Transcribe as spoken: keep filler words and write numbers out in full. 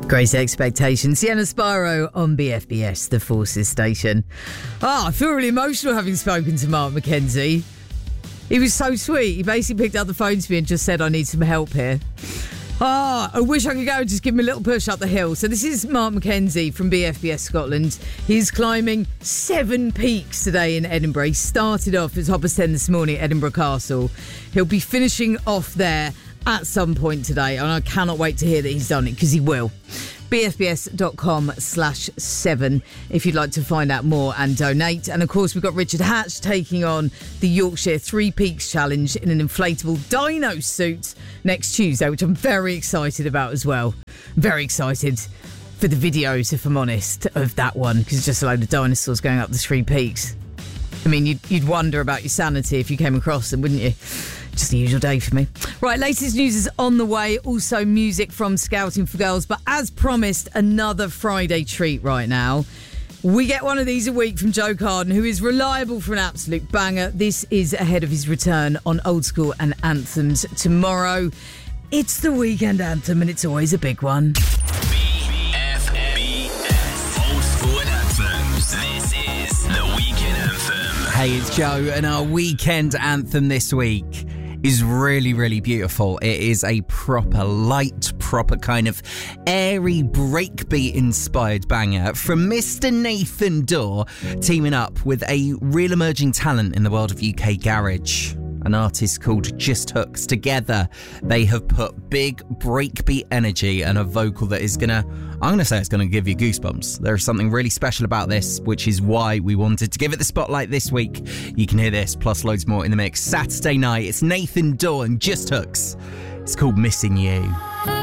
Great Expectations. Sienna Spyro on B F B S, the Forces station. Oh, I feel really emotional having spoken to Mark McKenzie. He was so sweet. He basically picked up the phone to me and just said, I need some help here. Ah, oh, I wish I could go and just give him a little push up the hill. So this is Mark McKenzie from B F B S Scotland. He's climbing seven peaks today in Edinburgh. He started off at top of ten this morning at Edinburgh Castle. He'll be finishing off there at some point today, and I cannot wait to hear that he's done it, because he will. bfbs.com slash seven if you'd like to find out more and donate. And of course, we've got Richard Hatch taking on the Yorkshire Three Peaks Challenge in an inflatable dino suit next Tuesday, which I'm very excited about as well. Very excited for the videos, if I'm honest, of that one, because it's just a load of dinosaurs going up the Three Peaks. I mean, you'd, you'd wonder about your sanity if you came across them, wouldn't you? Just the usual day for me. Right, latest news is on the way. Also music from Scouting for Girls. But as promised, another Friday treat right now. We get one of these a week from Joe Carden, who is reliable for an absolute banger. This is ahead of his return on Old School and Anthems tomorrow. It's the weekend anthem, and it's always a big one. B F B S Old School and Anthems. This is the weekend anthem. Hey, it's Joe, and our weekend anthem this week is really, really beautiful. It is a proper light, proper kind of airy breakbeat inspired banger from Mister Nathan Dawe, teaming up with a real emerging talent in the world of U K garage, an artist called Just Hooks. Together, they have put big breakbeat energy and a vocal that is gonna, I'm gonna say it's gonna give you goosebumps. There's something really special about this, which is why we wanted to give it the spotlight this week. You can hear this, plus loads more in the mix. Saturday night, it's Nathan Dawe and Just Hooks. It's called Missing You.